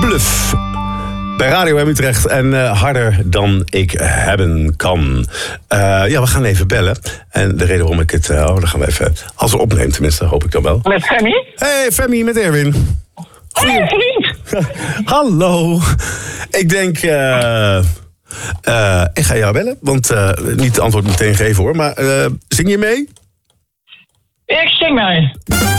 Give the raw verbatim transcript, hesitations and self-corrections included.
Bluff. Bij Radio M Utrecht en uh, harder dan ik hebben kan. Uh, ja, we gaan even bellen. En de reden waarom ik het... Uh, oh, dan gaan we even... Als we opnemen tenminste, hoop ik dan wel. Met Femi? Hey, Femi, met Erwin. Goeie vriend. Hallo. Ik denk... Uh, uh, ik ga jou bellen, want uh, niet het antwoord meteen geven hoor. Maar uh, zing je mee? Ik zing mee.